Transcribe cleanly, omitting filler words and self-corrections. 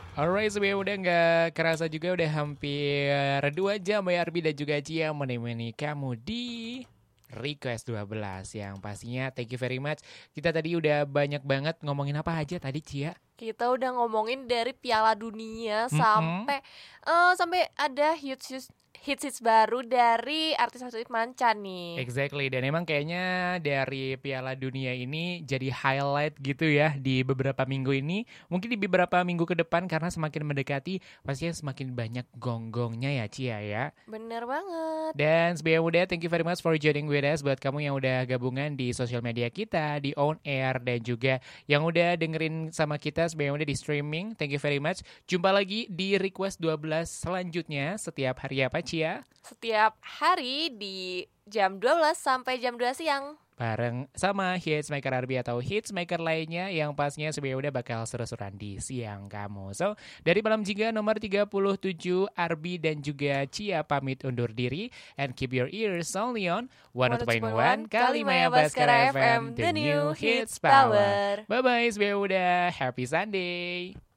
Alright, sebenarnya udah nggak kerasa juga udah hampir 2 jam ya Arbi dan juga Cia menemani kamu di Request 12 yang pastinya thank you very much. Kita tadi udah banyak banget ngomongin apa aja tadi Cia? Kita udah ngomongin dari Piala Dunia Mm-mm. sampai ada hits baru dari artis-artis manca nih. Exactly, dan emang kayaknya dari Piala Dunia ini jadi highlight gitu ya di beberapa minggu ini. Mungkin di beberapa minggu ke depan karena semakin mendekati pastinya semakin banyak gonggongnya ya Cia ya. Bener banget. Dan sebelum udah, thank you very much for joining with us buat kamu yang udah gabungan di sosial media kita, di on air, dan juga yang udah dengerin sama kita sebelum udah di streaming. Thank you very much. Jumpa lagi di Request 12 selanjutnya setiap hari apa Cia? Setiap hari di jam 12 sampai jam 2 siang. Bareng sama Hitsmaker Arby atau Hitsmaker lainnya yang pastinya sebenarnya udah bakal seru-seruan di siang kamu. So, dari Malam Jingga nomor 37, Arby dan juga Cia pamit undur diri. And keep your ears only on 102.1 Kalimaya Baskara FM, The New Hits Power. Bye-bye, sebenarnya udah. Happy Sunday.